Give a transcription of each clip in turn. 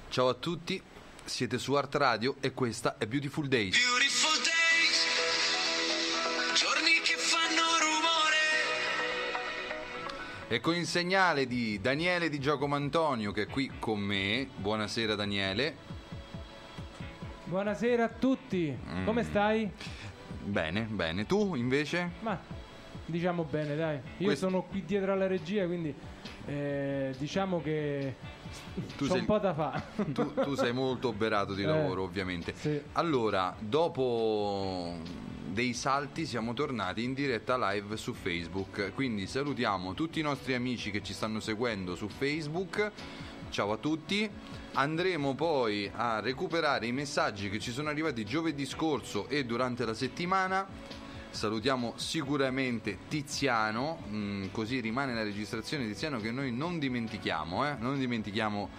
Ciao a tutti, siete su Art Radio e questa è Beautiful Days. Beautiful days, giorni che fanno rumore. E con il segnale di Daniele Di Giacomo Antonio che è qui con me. Buonasera Daniele. Buonasera a tutti, come stai? Bene, bene. Tu invece? Ma diciamo bene, dai. Io sono qui dietro alla regia, quindi diciamo che c'ho un po' da fare. Tu sei molto oberato di lavoro, ovviamente. Sì. Allora, dopo dei salti siamo tornati in diretta live su Facebook, quindi salutiamo tutti i nostri amici che ci stanno seguendo su Facebook. Ciao a tutti. Andremo poi a recuperare i messaggi che ci sono arrivati giovedì scorso e durante la settimana. Salutiamo sicuramente Tiziano, così rimane la registrazione Tiziano che noi non dimentichiamo, non dimentichiamo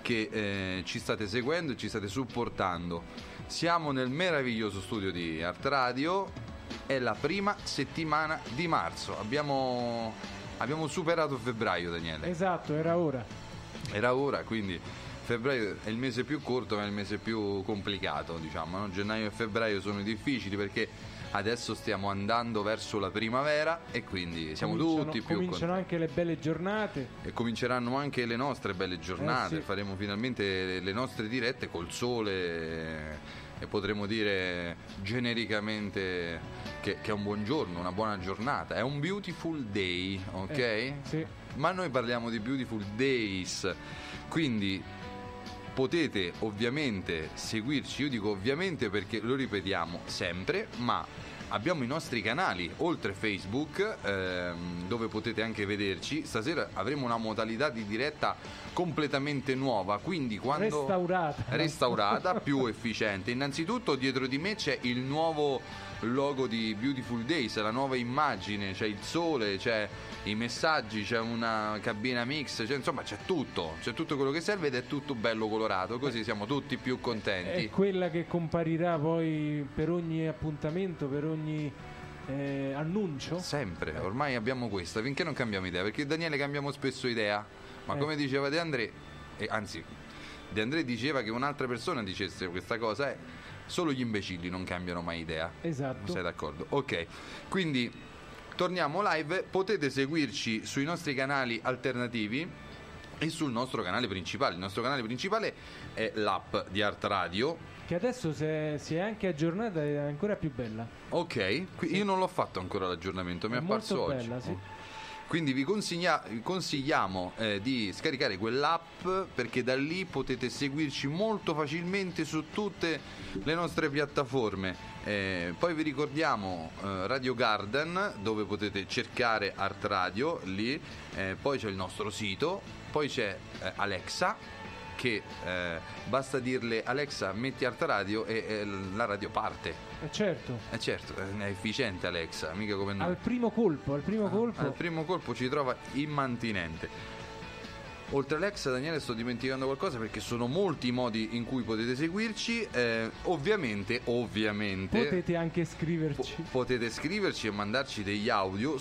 che ci state seguendo e ci state supportando. Siamo nel meraviglioso studio di Art Radio, è la prima settimana di marzo, abbiamo superato febbraio, Daniele. Esatto, era ora. Era ora, quindi febbraio è il mese più corto ma è il mese più complicato, diciamo, no? Gennaio e febbraio sono difficili perché adesso stiamo andando verso la primavera e quindi siamo tutti più cominciano anche le belle giornate e cominceranno anche le nostre belle giornate, sì. Faremo finalmente le nostre dirette col sole e potremo dire genericamente che è un buon giorno, una buona giornata, è un beautiful day, ok? Sì. Ma noi parliamo di beautiful days, quindi potete ovviamente seguirci, io dico ovviamente perché lo ripetiamo sempre, ma abbiamo i nostri canali oltre Facebook dove potete anche vederci. Stasera avremo una modalità di diretta completamente nuova, quindi quando restaurata più efficiente. Innanzitutto dietro di me c'è il nuovo logo di Beautiful Days, la nuova immagine, c'è il sole, c'è i messaggi, c'è una cabina mix, insomma c'è tutto quello che serve ed è tutto bello colorato, così siamo tutti più contenti. È quella che comparirà poi per ogni appuntamento, per ogni annuncio? Sempre, ormai abbiamo questa, finché non cambiamo idea, perché Daniele cambiamo spesso idea, ma come diceva De André, anzi De André diceva che un'altra persona dicesse questa cosa, solo gli imbecilli non cambiano mai idea. Esatto. Sei d'accordo? Ok, quindi torniamo live, potete seguirci sui nostri canali alternativi e sul nostro canale principale. Il nostro canale principale è l'app di Art Radio, che adesso si è anche aggiornata e è ancora più bella. Ok, io non l'ho fatto ancora l'aggiornamento, mi è apparso molto oggi. bella, sì. Quindi vi consigliamo di scaricare quell'app perché da lì potete seguirci molto facilmente su tutte le nostre piattaforme. Poi vi ricordiamo Radio Garden, dove potete cercare Art Radio lì, poi c'è il nostro sito, poi c'è Alexa, che basta dirle Alexa metti Art Radio e la radio parte. Certo, è efficiente Alexa, mica come noi. al primo colpo Al primo colpo ci trova immantinente. Oltre Alexa, Daniele, sto dimenticando qualcosa perché sono molti i modi in cui potete seguirci. Ovviamente potete anche scriverci. Potete scriverci e mandarci degli audio